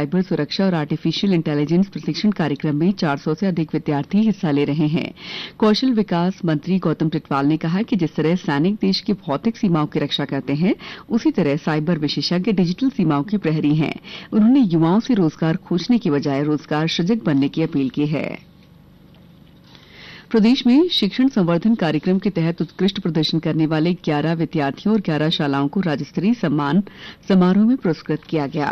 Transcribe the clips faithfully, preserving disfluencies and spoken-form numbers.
Cyber सुरक्षा और artificial intelligence प्रशिक्षण कार्यक्रम में चार सौ से अधिक विद्यार्थी हिस्सा ले रहे हैं। कौशल विकास मंत्री गौतम टिटवाल ने कहा कि जिस तरह सैनिक देश की भौतिक सीमाओं की रक्षा करते हैं, उसी तरह साइबर विशेषज्ञ डिजिटल सीमाओं की प्रहरी हैं। उन्होंने युवाओं से रोजगार खोजने की बजाय रोजगार सृजक बनने की अपील की है। प्रदेश में शिक्षण संवर्धन कार्यक्रम के तहत उत्कृष्ट प्रदर्शन करने वाले ग्यारह विद्यार्थियों और ग्यारह शालाओं को राज्य स्तरीय सम्मान समारोह में पुरस्कृत किया गया।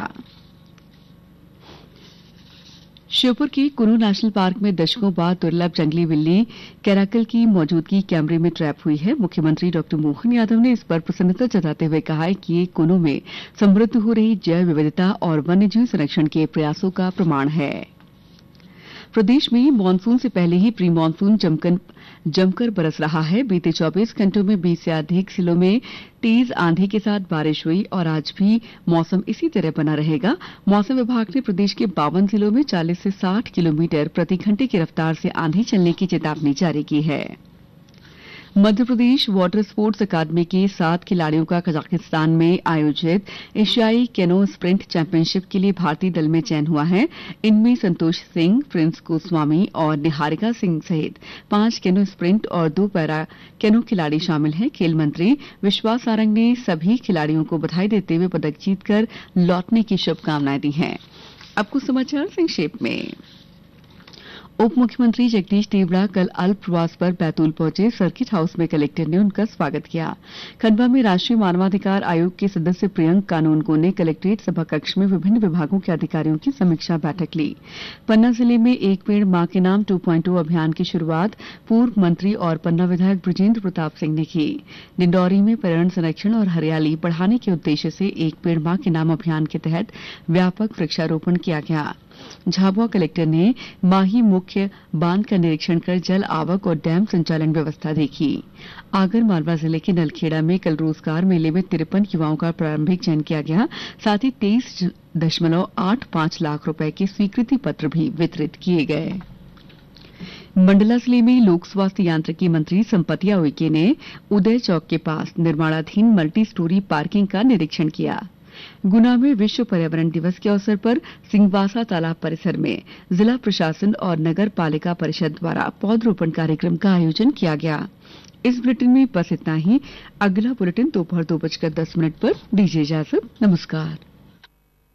श्योपुर के कुनू नेशनल पार्क में दशकों बाद दुर्लभ जंगली बिल्ली कैराकल की मौजूदगी कैमरे में ट्रैप हुई है। मुख्यमंत्री डॉक्टर मोहन यादव ने इस पर प्रसन्नता जताते हुए कहा है कि ये कुनू में समृद्ध हो रही जैव विविधता और वन्यजीव संरक्षण के प्रयासों का प्रमाण है। प्रदेश में मानसून से पहले ही प्री मानसून जमकर जमकर बरस रहा है। बीते चौबीस घंटों में बीस से अधिक जिलों में तेज आंधी के साथ बारिश हुई और आज भी मौसम इसी तरह बना रहेगा। मौसम विभाग ने प्रदेश के बावन जिलों में चालीस से साठ किलोमीटर प्रति घंटे की रफ्तार से आंधी चलने की चेतावनी जारी की है। Madhya Pradesh water sports academy के सात खिलाड़ियों का कजाकिस्तान में आयोजित एशियाई कैनो स्प्रिंट चैंपियनशिप के लिए भारतीय दल में चयन हुआ है। इनमें संतोष सिंह, प्रिंस गोस्वामी और निहारिका सिंह सहित पांच कैनो स्प्रिंट और दो पैरा कैनो खिलाड़ी शामिल हैं। खेल मंत्री विश्वास सारंग ने सभी खिलाड़ियों को बधाई देते हुए पदक जीतकर लौटने की शुभकामनाएं दी हैं। अब कुछ समाचार संक्षेप में। उप मुख्यमंत्री जगदीश देवड़ा कल अल्प प्रवास पर बैतूल पहुंचे। सर्किट हाउस में कलेक्टर ने उनका स्वागत किया। खंडवा में राष्ट्रीय मानवाधिकार आयोग के सदस्य प्रियंक कानूनगो ने कलेक्ट्रेट सभा कक्ष में विभिन्न विभागों के अधिकारियों की समीक्षा बैठक ली। पन्ना जिले में एक पेड़ मां के नाम टू पॉइंट ओ अभियान की शुरुआत पूर्व मंत्री और पन्ना विधायक बृजेंद्र प्रताप सिंह ने की। डिंडौरी में पर्यावरण संरक्षण और हरियाली बढ़ाने के उद्देश्य से एक पेड़ मां के नाम अभियान के तहत व्यापक वृक्षारोपण किया गया। झाबुआ कलेक्टर ने माही मुख्य बांध का निरीक्षण कर जल आवक और डैम संचालन व्यवस्था देखी। आगर मालवा जिले के नलखेड़ा में कल रोजगार मेले में तिरपन युवाओं का प्रारंभिक चयन किया गया। साथ ही तेईस दशमलव आठ पांच लाख रुपए के स्वीकृति पत्र भी वितरित किए गए। मंडला जिले में लोक स्वास्थ्य यांत्रिकी मंत्री संपतिया उइके ने उदय चौक के पास निर्माणाधीन मल्टी स्टोरी पार्किंग का निरीक्षण किया। गुना में विश्व पर्यावरण दिवस के अवसर पर सिंहवासा तालाब परिसर में जिला प्रशासन और नगर पालिका परिषद द्वारा पौधरोपण कार्यक्रम का आयोजन किया गया। इस बुलेटिन में बस इतना ही। अगला बुलेटिन दोपहर दो बजकर दस मिनट पर दीजिए इजाजत। नमस्कार।